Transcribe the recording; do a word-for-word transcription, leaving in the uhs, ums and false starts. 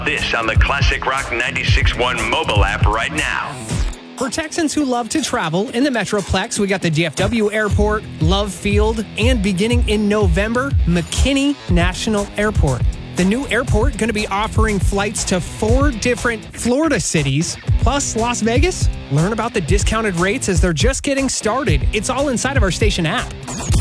This on the Classic Rock ninety-six point one mobile app right now. For Texans who love to travel in the Metroplex, we got the D F W Airport, Love Field, and beginning in November, McKinney National Airport. The new airport going to be offering flights to four different Florida cities, plus Las Vegas. Learn about the discounted rates as they're just getting started. It's all inside of our station app.